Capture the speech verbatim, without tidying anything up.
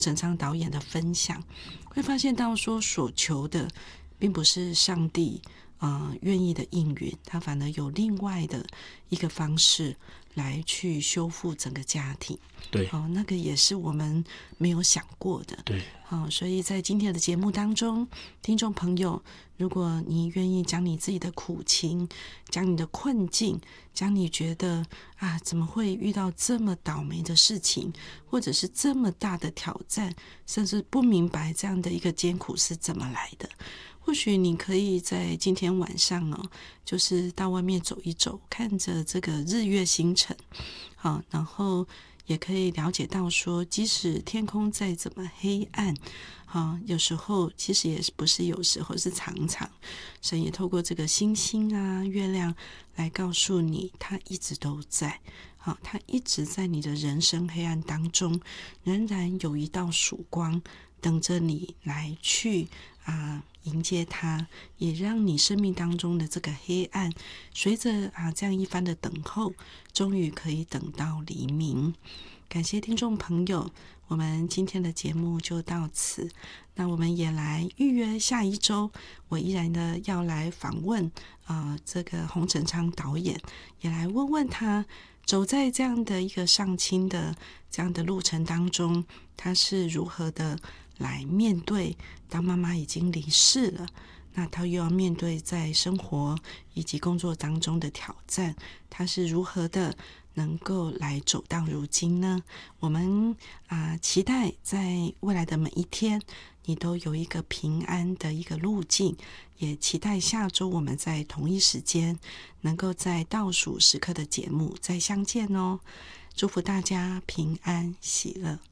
陈昌导演的分享，会发现到说所求的并不是上帝呃愿意的应允，他反而有另外的一个方式来去修复整个家庭。 对， 哦，那个也是我们没有想过的。 对， 好、哦，所以在今天的节目当中，听众朋友，如果你愿意将你自己的苦情，将你的困境，将你觉得啊，怎么会遇到这么倒霉的事情，或者是这么大的挑战，甚至不明白这样的一个艰苦是怎么来的，或许你可以在今天晚上哦，就是到外面走一走，看着这个日月星辰，好，然后也可以了解到说，即使天空再怎么黑暗，好，有时候其实也不是有时候，是常常神也透过这个星星啊、月亮来告诉你，他一直都在。好，他一直在你的人生黑暗当中，仍然有一道曙光等着你来去啊、迎接它，也让你生命当中的这个黑暗，随着啊这样一番的等候，终于可以等到黎明。感谢听众朋友，我们今天的节目就到此。那我们也来预约下一周，我依然的要来访问啊、呃、这个洪陈昌导演，也来问问他，走在这样的一个上亲的这样的路程当中，他是如何的来面对当妈妈已经离世了，那他又要面对在生活以及工作当中的挑战，他是如何的能够来走到如今呢？我们啊、呃，期待在未来的每一天，你都有一个平安的一个路径，也期待下周我们在同一时间，能够在倒数时刻的节目再相见哦。祝福大家平安喜乐。